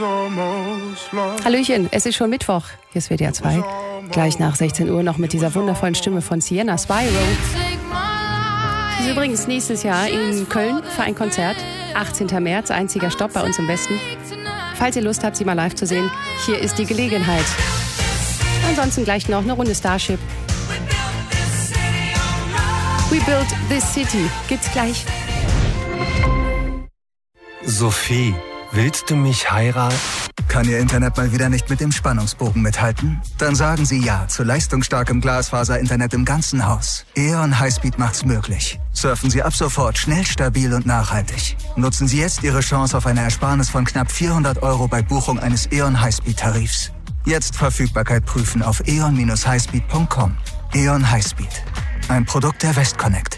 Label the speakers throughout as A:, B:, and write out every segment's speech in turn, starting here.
A: Hallöchen, es ist schon Mittwoch. Hier ist WDR 2. Gleich nach 16 Uhr noch mit dieser wundervollen Stimme von Sienna Spyro. Sie ist übrigens nächstes Jahr in Köln für ein Konzert. 18. März, einziger Stopp bei uns im Westen. Falls ihr Lust habt, sie mal live zu sehen, hier ist die Gelegenheit. Ansonsten gleich noch eine Runde Starship. We built this city. Gibt's gleich.
B: Sophie, willst du mich heiraten?
C: Kann Ihr Internet mal wieder nicht mit dem Spannungsbogen mithalten? Dann sagen Sie ja zu leistungsstarkem Glasfaser-Internet im ganzen Haus. E.ON Highspeed macht's möglich. Surfen Sie ab sofort schnell, stabil und nachhaltig. Nutzen Sie jetzt Ihre Chance auf eine Ersparnis von knapp 400 € bei Buchung eines E.ON Highspeed-Tarifs. Jetzt Verfügbarkeit prüfen auf eon-highspeed.com. E.ON Highspeed. Ein Produkt der Westconnect.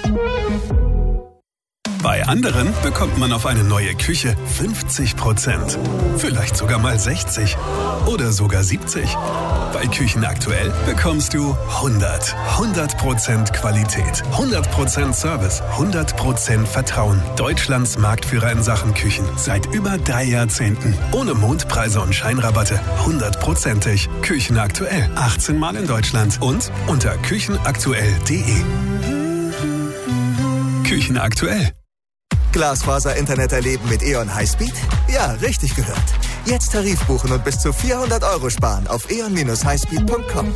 D: Bei anderen bekommt man auf eine neue Küche 50%. Vielleicht sogar mal 60 oder sogar 70. Bei Küchen aktuell bekommst du 100% Qualität, 100% Service, 100% Vertrauen. Deutschlands Marktführer in Sachen Küchen seit über 3 Jahrzehnten. Ohne Mondpreise und Scheinrabatte, 100%ig. Küchen aktuell, 18 Mal in Deutschland und unter küchenaktuell.de. Küchen aktuell.
C: Glasfaser-Internet erleben mit E.ON Highspeed? Ja, richtig gehört. Jetzt Tarif buchen und bis zu 400 € sparen auf eon-highspeed.com.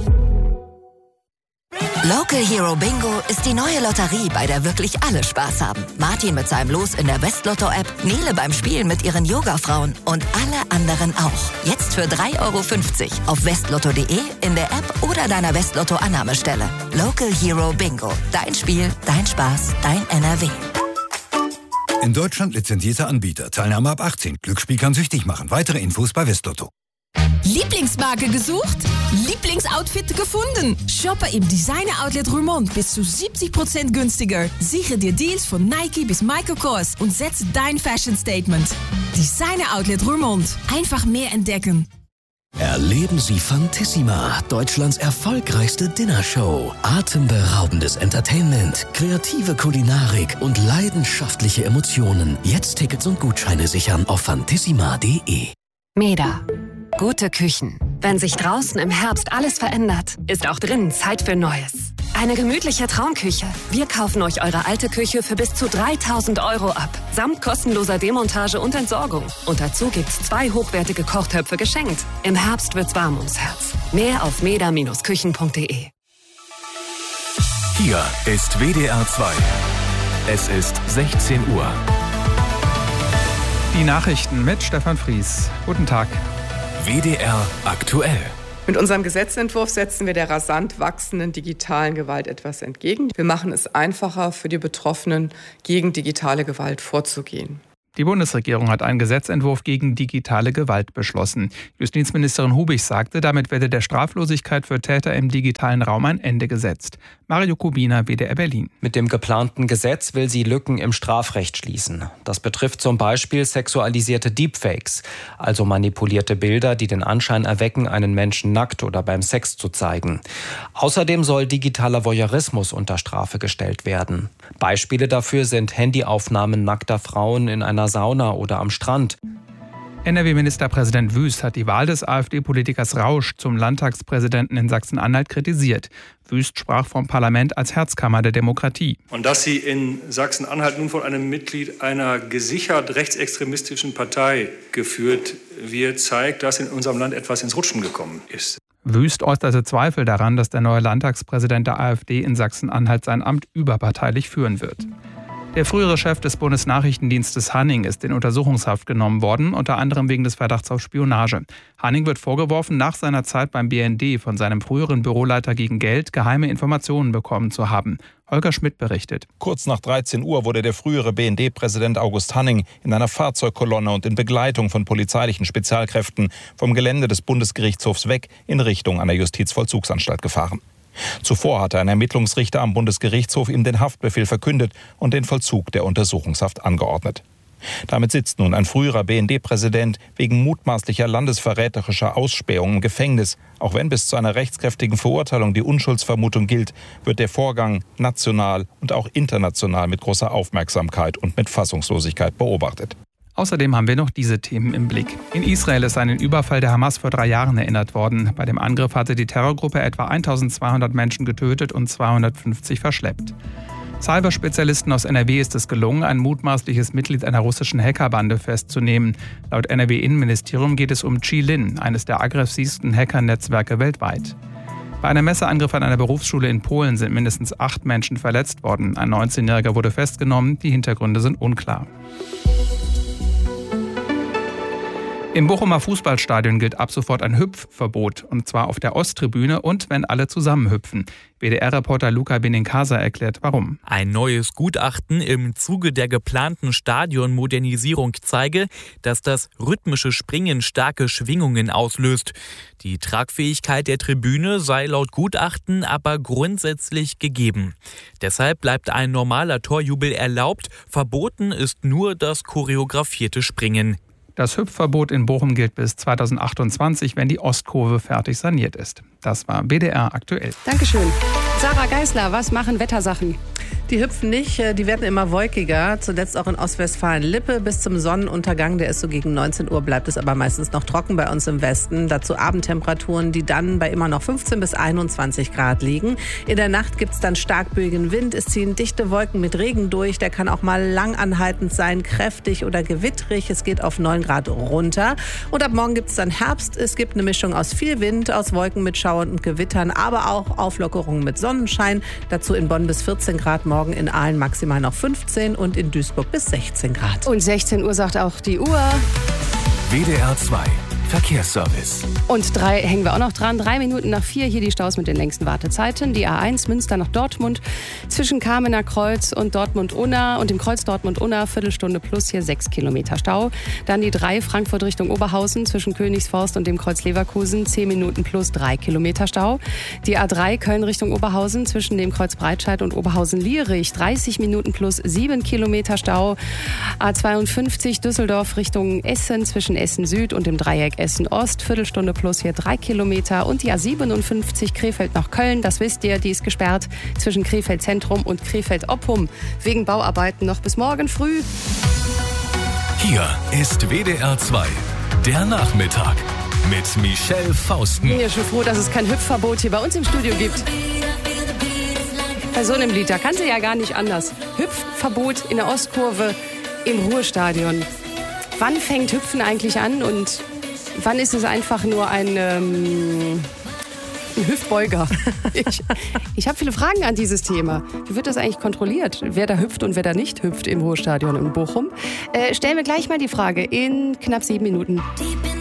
E: Local Hero Bingo ist die neue Lotterie, bei der wirklich alle Spaß haben. Martin mit seinem Los in der Westlotto-App, Nele beim Spielen mit ihren Yoga-Frauen und alle anderen auch. Jetzt für 3,50 € auf westlotto.de, in der App oder deiner Westlotto-Annahmestelle. Local Hero Bingo. Dein Spiel, dein Spaß, dein NRW.
F: In Deutschland lizenzierter Anbieter. Teilnahme ab 18. Glücksspiel kann süchtig machen. Weitere Infos bei Westlotto.
G: Lieblingsmarke gesucht? Lieblingsoutfit gefunden? Shoppe im Designer-Outlet Roermond bis zu 70% günstiger. Sichere dir Deals von Nike bis Michael Kors und setze dein Fashion-Statement. Designer-Outlet Roermond. Einfach mehr entdecken.
H: Erleben Sie Fantissima, Deutschlands erfolgreichste Dinnershow. Atemberaubendes Entertainment, kreative Kulinarik und leidenschaftliche Emotionen. Jetzt Tickets und Gutscheine sichern auf fantissima.de.
I: Meda. Gute Küchen. Wenn sich draußen im Herbst alles verändert, ist auch drinnen Zeit für Neues. Eine gemütliche Traumküche. Wir kaufen euch eure alte Küche für bis zu 3.000 € ab. Samt kostenloser Demontage und Entsorgung. Und dazu gibt's 2 hochwertige Kochtöpfe geschenkt. Im Herbst wird's warm ums Herz. Mehr auf meda-küchen.de.
J: Hier ist WDR 2. Es ist 16 Uhr.
K: Die Nachrichten mit Stefan Fries. Guten Tag.
J: WDR aktuell.
L: Mit unserem Gesetzentwurf setzen wir der rasant wachsenden digitalen Gewalt etwas entgegen. Wir machen es einfacher für die Betroffenen, gegen digitale Gewalt vorzugehen.
K: Die Bundesregierung hat einen Gesetzentwurf gegen digitale Gewalt beschlossen. Justizministerin Hubich sagte, damit werde der Straflosigkeit für Täter im digitalen Raum ein Ende gesetzt. Mario Kubina, WDR Berlin.
M: Mit dem geplanten Gesetz will sie Lücken im Strafrecht schließen. Das betrifft zum Beispiel sexualisierte Deepfakes, also manipulierte Bilder, die den Anschein erwecken, einen Menschen nackt oder beim Sex zu zeigen. Außerdem soll digitaler Voyeurismus unter Strafe gestellt werden. Beispiele dafür sind Handyaufnahmen nackter Frauen in einer Sauna oder am Strand.
K: NRW-Ministerpräsident Wüst hat die Wahl des AfD-Politikers Rausch zum Landtagspräsidenten in Sachsen-Anhalt kritisiert. Wüst sprach vom Parlament als Herzkammer der Demokratie.
N: Und dass sie in Sachsen-Anhalt nun von einem Mitglied einer gesichert rechtsextremistischen Partei geführt wird, zeigt, dass in unserem Land etwas ins Rutschen gekommen ist.
K: Wüst äußerte Zweifel daran, dass der neue Landtagspräsident der AfD in Sachsen-Anhalt sein Amt überparteilich führen wird. Der frühere Chef des Bundesnachrichtendienstes Hanning ist in Untersuchungshaft genommen worden, unter anderem wegen des Verdachts auf Spionage. Hanning wird vorgeworfen, nach seiner Zeit beim BND von seinem früheren Büroleiter gegen Geld geheime Informationen bekommen zu haben. Holger Schmidt berichtet.
O: Kurz nach 13 Uhr wurde der frühere BND-Präsident August Hanning in einer Fahrzeugkolonne und in Begleitung von polizeilichen Spezialkräften vom Gelände des Bundesgerichtshofs weg in Richtung einer Justizvollzugsanstalt gefahren. Zuvor hatte ein Ermittlungsrichter am Bundesgerichtshof ihm den Haftbefehl verkündet und den Vollzug der Untersuchungshaft angeordnet. Damit sitzt nun ein früherer BND-Präsident wegen mutmaßlicher landesverräterischer Ausspähung im Gefängnis. Auch wenn bis zu einer rechtskräftigen Verurteilung die Unschuldsvermutung gilt, wird der Vorgang national und auch international mit großer Aufmerksamkeit und mit Fassungslosigkeit beobachtet.
K: Außerdem haben wir noch diese Themen im Blick. In Israel ist an den Überfall der Hamas vor 3 Jahren erinnert worden. Bei dem Angriff hatte die Terrorgruppe etwa 1200 Menschen getötet und 250 verschleppt. Cyberspezialisten aus NRW ist es gelungen, ein mutmaßliches Mitglied einer russischen Hackerbande festzunehmen. Laut NRW-Innenministerium geht es um Chi-Lin, eines der aggressivsten Hackernetzwerke weltweit. Bei einem Messerangriff an einer Berufsschule in Polen sind mindestens 8 Menschen verletzt worden. Ein 19-Jähriger wurde festgenommen, die Hintergründe sind unklar. Im Bochumer Fußballstadion gilt ab sofort ein Hüpfverbot, und zwar auf der Osttribüne und wenn alle zusammen hüpfen. WDR-Reporter Luca Benincasa erklärt, warum.
P: Ein neues Gutachten im Zuge der geplanten Stadionmodernisierung zeige, dass das rhythmische Springen starke Schwingungen auslöst. Die Tragfähigkeit der Tribüne sei laut Gutachten aber grundsätzlich gegeben. Deshalb bleibt ein normaler Torjubel erlaubt, verboten ist nur das choreografierte Springen.
K: Das Hüpfverbot in Bochum gilt bis 2028, wenn die Ostkurve fertig saniert ist. Das war WDR aktuell.
A: Dankeschön. Sarah Geisler, was machen Wettersachen?
Q: Die hüpfen nicht, die werden immer wolkiger. Zuletzt auch in Ostwestfalen-Lippe bis zum Sonnenuntergang. Der ist so gegen 19 Uhr, bleibt es aber meistens noch trocken bei uns im Westen. Dazu Abendtemperaturen, die dann bei immer noch 15 bis 21 Grad liegen. In der Nacht gibt es dann stark böigen Wind. Es ziehen dichte Wolken mit Regen durch. Der kann auch mal langanhaltend sein, kräftig oder gewittrig. Es geht auf 9 Grad runter. Und ab morgen gibt es dann Herbst. Es gibt eine Mischung aus viel Wind, aus Wolken mit Schauern und Gewittern, aber auch Auflockerungen mit Sonnenschein. Dazu in Bonn bis 14 Grad, morgen in Aalen maximal noch 15 und in Duisburg bis 16 Grad.
A: Und 16 Uhr sagt auch die Uhr.
J: WDR 2 Verkehrsservice.
A: Und 3 hängen wir auch noch dran. 3 Minuten nach 4 hier die Staus mit den längsten Wartezeiten. Die A1 Münster nach Dortmund zwischen Kamener Kreuz und Dortmund-Unna und dem Kreuz Dortmund-Unna Viertelstunde plus hier 6 Kilometer Stau. Dann die 3 Frankfurt Richtung Oberhausen zwischen Königsforst und dem Kreuz Leverkusen 10 Minuten plus 3 Kilometer Stau. Die A3 Köln Richtung Oberhausen zwischen dem Kreuz Breitscheid und Oberhausen-Lierich 30 Minuten plus 7 Kilometer Stau. A52 Düsseldorf Richtung Essen zwischen Essen Süd und dem Dreieck Essen Ost, Viertelstunde plus hier 3 Kilometer. Und die A57 Krefeld nach Köln, das wisst ihr, die ist gesperrt zwischen Krefeld Zentrum und Krefeld Oppum. Wegen Bauarbeiten noch bis morgen früh.
J: Hier ist WDR 2, der Nachmittag mit Michelle Fausten.
A: Ich bin ja schon froh, dass es kein Hüpfverbot hier bei uns im Studio gibt. Bei so einem Lied, da kannst du ja gar nicht anders. Hüpfverbot in der Ostkurve im Ruhrstadion. Wann fängt Hüpfen eigentlich an und wann ist es einfach nur ein Hüftbeuger? Ich habe viele Fragen an dieses Thema. Wie wird das eigentlich kontrolliert? Wer da hüpft und wer da nicht hüpft im Ruhrstadion in Bochum? Stellen wir gleich mal die Frage in knapp 7 Minuten.